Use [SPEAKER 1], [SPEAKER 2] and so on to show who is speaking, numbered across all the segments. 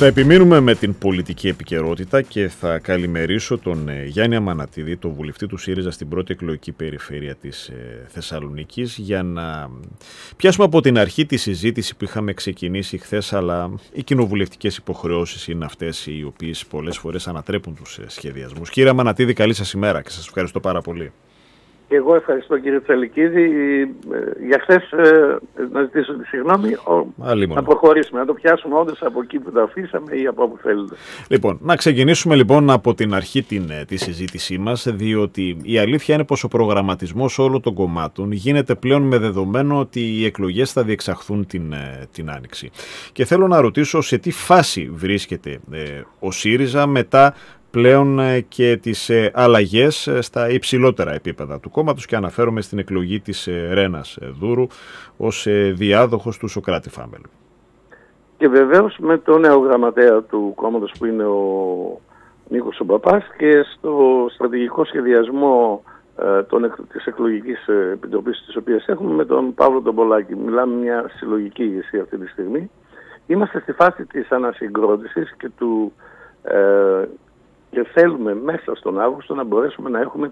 [SPEAKER 1] Θα επιμείνουμε με την πολιτική επικαιρότητα και θα καλημερίσω τον Γιάννη Αμανατίδη, τον βουλευτή του ΣΥΡΙΖΑ στην πρώτη εκλογική περιφέρεια της Θεσσαλονίκης, για να πιάσουμε από την αρχή τη συζήτηση που είχαμε ξεκινήσει χθες, αλλά οι κοινοβουλευτικές υποχρεώσεις είναι αυτές οι οποίες πολλές φορές ανατρέπουν τους σχεδιασμούς. Κύριε Αμανατίδη, καλή σας ημέρα και σας ευχαριστώ πάρα πολύ.
[SPEAKER 2] Εγώ ευχαριστώ, κύριε Τσαλικίδη. Για χθες να ζητήσω τη συγγνώμη, να προχωρήσουμε, να το πιάσουμε όντως από εκεί που το αφήσαμε ή από όπου θέλετε.
[SPEAKER 1] Λοιπόν, να ξεκινήσουμε λοιπόν από την αρχή τη συζήτησή μας, διότι η αλήθεια είναι πως ο προγραμματισμός όλων των κομμάτων γίνεται πλέον με δεδομένο ότι οι εκλογές θα διεξαχθούν την Άνοιξη. Και θέλω να ρωτήσω σε τι φάση βρίσκεται ο ΣΥΡΙΖΑ μετά πλέον και τις αλλαγές στα υψηλότερα επίπεδα του κόμματος, και αναφέρομαι στην εκλογή της Ρένας Δούρου ως διάδοχος του Σωκράτη Φάμελου.
[SPEAKER 2] Και βεβαίως με τον νέο γραμματέα του κόμματος που είναι ο Νίκος ο Παπάς, και στο στρατηγικό σχεδιασμό της εκλογικής επιτροπής της οποίας έχουμε με τον Παύλο τον Πολάκη. Μιλάμε μια συλλογική ηγεσία αυτή τη στιγμή. Είμαστε στη φάση της ανασυγκρότησης και θέλουμε μέσα στον Αύγουστο να μπορέσουμε να έχουμε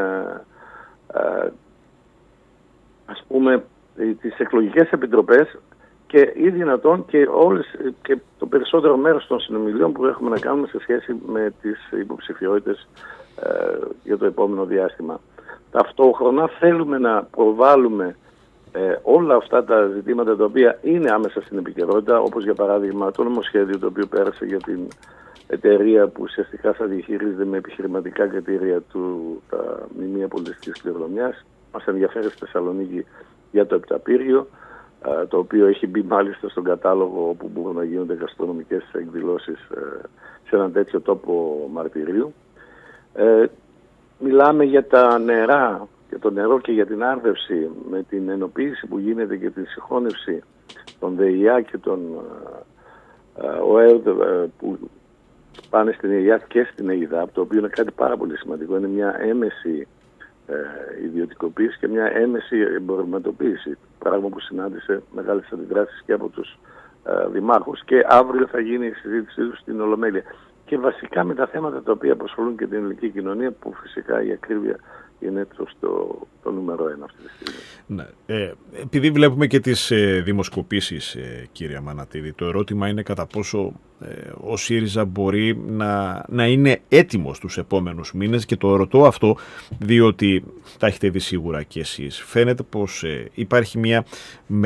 [SPEAKER 2] τις εκλογικές επιτροπές και ή δυνατόν και το περισσότερο μέρος των συνομιλίων που έχουμε να κάνουμε σε σχέση με τις υποψηφιότητες για το επόμενο διάστημα. Ταυτόχρονα θέλουμε να προβάλλουμε όλα αυτά τα ζητήματα τα οποία είναι άμεσα στην επικαιρότητα, όπως για παράδειγμα το νομοσχέδιο το οποίο πέρασε για την εταιρεία που ουσιαστικά θα διαχειρίζεται με επιχειρηματικά κριτήρια τα μνημεία πολιτιστικής κληρονομιάς. Μας ενδιαφέρει στη Θεσσαλονίκη για το Επταπύργιο, το οποίο έχει μπει μάλιστα στον κατάλογο όπου μπορούν να γίνονται γαστρονομικές εκδηλώσεις σε έναν τέτοιο τόπο μαρτυρίου. Μιλάμε για τα νερά, για το νερό και για την άρδευση, με την ενοποίηση που γίνεται και την συγχώνευση των ΔΕΙΑ και των ΟΕΔ που πάνε στην ΕΙΑ και στην ΕΙΔΑΠ, το οποίο είναι κάτι πάρα πολύ σημαντικό. Είναι μια έμεση ιδιωτικοποίηση και μια έμεση εμπορευματοποίηση, πράγμα που συνάντησε μεγάλες αντιδράσεις και από τους δημάρχους, και αύριο θα γίνει η συζήτησή τους στην Ολομέλεια. Και βασικά με τα θέματα τα οποία απασχολούν και την ελληνική κοινωνία, που φυσικά η ακρίβεια είναι το νούμερο 1 αυτή τη στιγμή.
[SPEAKER 1] Ναι. Επειδή βλέπουμε και τις δημοσκοπήσεις, κύριε Αμανατίδη, το ερώτημα είναι κατά πόσο ο ΣΥΡΙΖΑ μπορεί να είναι έτοιμος τους επόμενους μήνες, και το ρωτώ αυτό διότι τα έχετε δει σίγουρα και εσείς. Φαίνεται πως υπάρχει μια